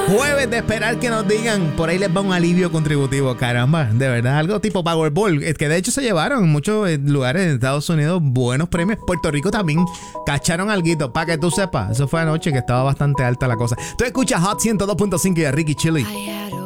Jueves de esperar que nos digan, por ahí les va un alivio contributivo, caramba, de verdad, algo tipo Powerball, que de hecho se llevaron en muchos lugares de Estados Unidos buenos premios. Puerto Rico también cacharon alguito, para que tú sepas, eso fue anoche que estaba bastante alta la cosa. Tú escuchas Hot 102.5 y a Ricky Chili. I had a